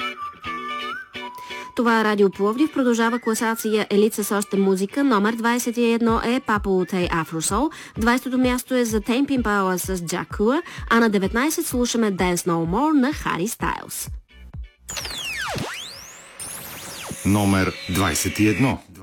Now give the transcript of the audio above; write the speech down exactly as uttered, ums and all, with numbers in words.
Това е Радио Пловдив. Продължава класация елит с още музика. Номер двадесет и едно е Papa Will Take Afro Soul. двадесето място е за Tame Impala с Jack Kula, а на деветнадесет слушаме Dance No More на Хари Стайлс. Номер двадесет и едно.